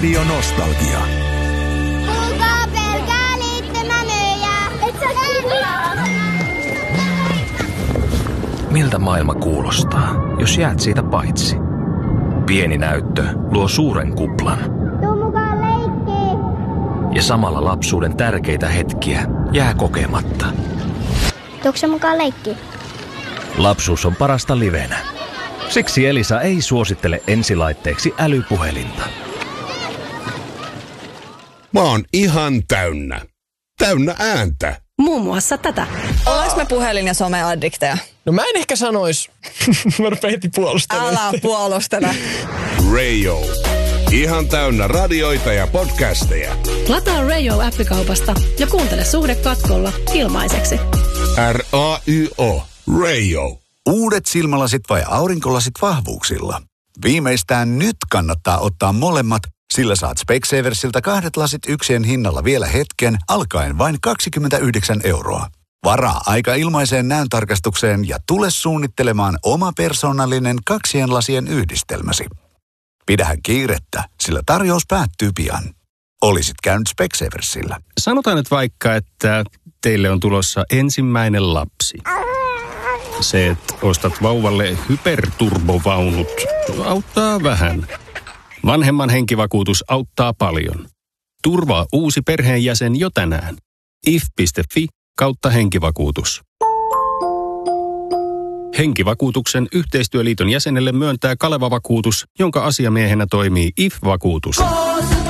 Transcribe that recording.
Radio Nostalgia. Kuulkaa pelkää liittymänöjä. Et sä Miltä maailma kuulostaa, jos jäät siitä paitsi? Pieni näyttö luo suuren kuplan. Tuu mukaan leikkiin. Ja samalla lapsuuden tärkeitä hetkiä jää kokematta. Tuukse mukaan leikkiin? Lapsuus on parasta livenä. Siksi Elisa ei suosittele ensilaitteeksi älypuhelinta. Mä oon ihan täynnä. Täynnä ääntä. Muun muassa tätä. Ollaanko me puhelin- ja someaddikteja? No mä en ehkä sanois. Mä rupean heti puolustelemaan. Älä puolustele. Radio. Ihan täynnä radioita ja podcasteja. Lataa Radio-appikaupasta ja kuuntele Suhde katkolla ilmaiseksi. R-A-Y-O. Radio. Uudet silmälasit vai aurinkolasit vahvuuksilla? Viimeistään nyt kannattaa ottaa molemmat, sillä saat Specsaversilta 2 lasit yksien hinnalla vielä hetken, alkaen vain 29 €. Varaa aika ilmaiseen näöntarkastukseen ja tule suunnittelemaan oma persoonallinen 2 lasien yhdistelmäsi. Pidähän kiirettä, sillä tarjous päättyy pian. Olisit käynyt Specsaversilla. Sanotaan nyt vaikka, että teille on tulossa ensimmäinen lapsi. Se, että ostat vauvalle hyperturbovaunut, auttaa vähän. Vanhemman henkivakuutus auttaa paljon. Turvaa uusi perheenjäsen jo tänään. if.fi/henkivakuutus. Henkivakuutuksen yhteistyöliiton jäsenelle myöntää Kaleva-vakuutus, jonka asiamiehenä toimii IF-vakuutus.